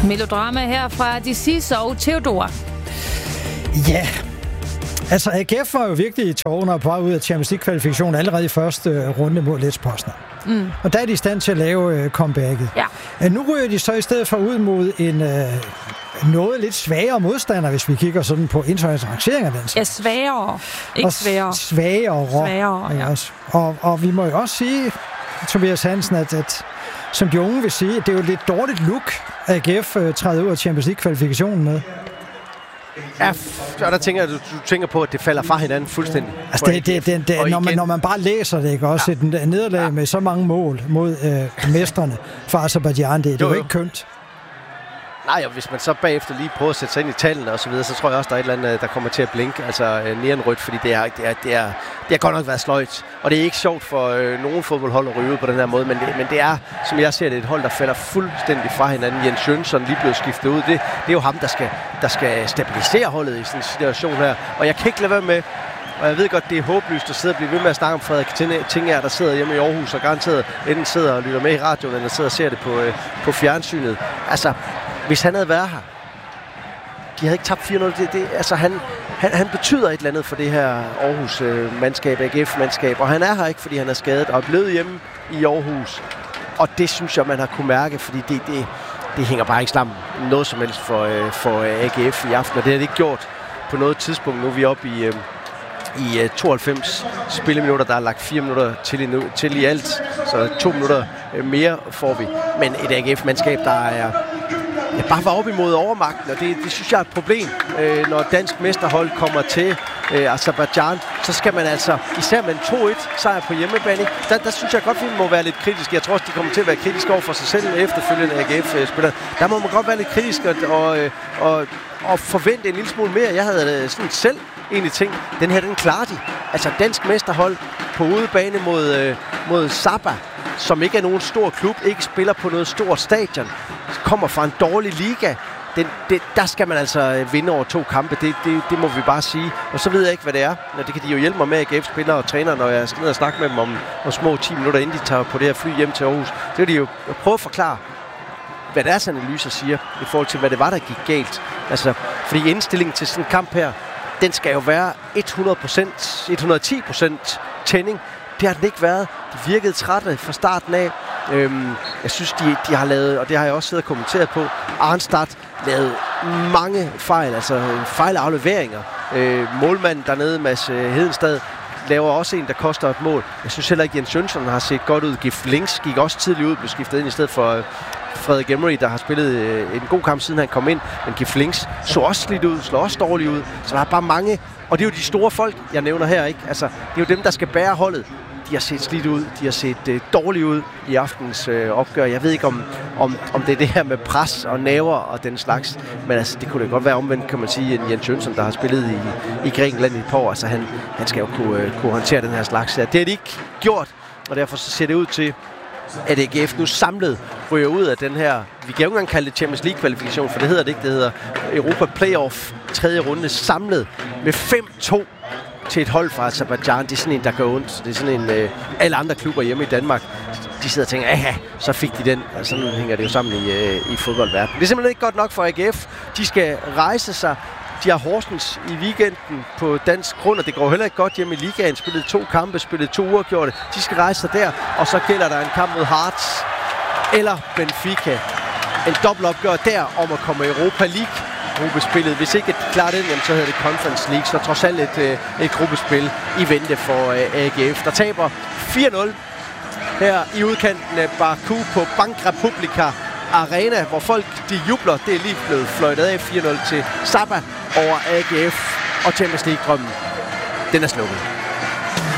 Melodrama her fra Disis og Theodora. Ja, altså AGF var jo virkelig i tårerne og på vej ud af Champions League-kvalifikationen allerede i første runde mod Lech-Poznan. Og der er de i stand til at lave comebacket. Ja. Nu ryger de så i stedet for ud mod en noget lidt svagere modstander, hvis vi kigger sådan på internationale rangeringer. Ja, svagere. Ikke svagere. Svagere, ja. Og vi må jo også sige, Tobias Hansen, at som de unge vil sige, det er jo et lidt dårligt look, AGF træder ud af Champions League-kvalifikationen med. Ja, og der tænker du tænker på, at det falder fra hinanden fuldstændig. Altså når man bare læser det, ikke også? Ja. Et nederlag med så mange mål mod mestrene fra Aserbajdsjan, det er jo ikke kønt. Nej, og hvis man så bagefter lige prøver at sætte sig ind i tallene og så videre, så tror jeg også, der er et eller andet, der kommer til at blinke, altså neonrødt, fordi det har godt nok været sløjt. Og det er ikke sjovt for nogen fodboldhold at ryge ud på den her måde, men det er, som jeg ser det, et hold, der falder fuldstændig fra hinanden. Jens Jønsson lige blevet skiftet ud. Det er jo ham, der skal stabilisere holdet i sådan en situation her. Og jeg kan ikke lade være med, og jeg ved godt, det er håbløst at sidde og blive ved med at snakke om Frederik Tinger, der sidder hjemme i Aarhus og garanteret enten sidder og lytter med i radioen, eller sidder og ser det på fjernsynet. Altså, hvis han havde været her, de havde ikke tabt 4-0. Altså han betyder et eller andet for det her Aarhus-mandskab, AGF-mandskab, og han er her ikke, fordi han er skadet og er blevet hjemme i Aarhus. Og det synes jeg, man har kunne mærke, fordi det hænger bare ikke sammen noget som helst for AGF i aften, og det har det ikke gjort på noget tidspunkt. Nu er vi oppe i 92 spilleminutter, der er lagt 4 minutter til i alt, så 2 minutter mere får vi. Men et AGF-mandskab, der er bare var op imod overmagten, og det synes jeg er et problem, når dansk mesterhold kommer til Aserbajdsjan, så skal man altså, især med en 2-1 sejr på hjemmebane, der synes jeg godt, vi må være lidt kritiske. Jeg tror også, de kommer til at være kritiske over for sig selv efterfølgende AGF-spillere. Der må man godt være lidt kritisk og forvente en lille smule mere. Jeg havde sådan selv egentlig tænkt, den klarer de. Altså dansk mesterhold på udebane mod Saba, som ikke er nogen stor klub, ikke spiller på noget stort stadion, kommer fra en dårlig liga. Der skal man altså vinde over 2 kampe. Det må vi bare sige. Og så ved jeg ikke, hvad det er. Det kan de jo hjælpe mig med, AGF-spillere og trænere, når jeg skal ned og snakke med dem om små 10 minutter, inden de tager på det her fly hjem til Aarhus. Det vil de jo prøve at forklare, hvad deres analyser siger, i forhold til, hvad det var, der gik galt. Altså, fordi indstillingen til sådan en kamp her, den skal jo være 110% tænding. Det har den ikke været. De virkede trætte fra starten af. Jeg synes, de har lavet, og det har jeg også siddet og kommenteret på, Arnstad lavet mange fejl, altså fejlafleveringer. Målmanden dernede, Mads Hedenstad, laver også en, der koster et mål. Jeg synes heller ikke, Jens Jønsson har set godt ud. Gif Links gik også tidligt ud, blev skiftet ind i stedet for Frederik Emery, der har spillet en god kamp, siden han kom ind. Men Gif Links så også slidt ud, slår også dårligt ud. Så der er bare mange, og det er jo de store folk, jeg nævner her, ikke? Altså, det er jo dem, der skal bære holdet. De har set slidt ud, de har set dårligt ud i aftens opgør. Jeg ved ikke, om det er det her med pres og næver og den slags, men altså, det kunne da godt være omvendt, kan man sige, en Jens Jønsson, der har spillet i Grækenland i et par år. Altså, han skal jo kunne håndtere den her slags. Det har de ikke gjort, og derfor så ser det ud til, at AGF nu samlet ryger ud af den her, vi kan jo ikke engang kalde det Champions League-kvalifikation, for det hedder det ikke, det hedder Europa Playoff 3. runde, samlet med 5-2 til et hold fra Aserbajdsjan. Det er sådan en, der gør ondt. Det er sådan en, alle andre klubber hjemme i Danmark, de sidder og tænker, så fik de den. Og sådan hænger det jo sammen i fodboldverdenen. Det er simpelthen ikke godt nok for AGF. De skal rejse sig. De har Horsens i weekenden på dansk grund, og det går heller ikke godt hjemme i ligaen. Spillet 2 kampe, spillet 2 uafgjorte. De skal rejse sig der, og så gælder der en kamp mod Hearts eller Benfica. En dobbeltopgør der om at komme i Europa League gruppespillet. Hvis ikke de klarer den, så hedder det Conference League, så trods alt et gruppespil i vente for AGF, der taber 4-0 her i udkanten af Baku på Bank Republika Arena, hvor folk de jubler. Det er lige blevet fløjtet af 4-0 til Saba over AGF, og Champions League-drømmen, den er slukket.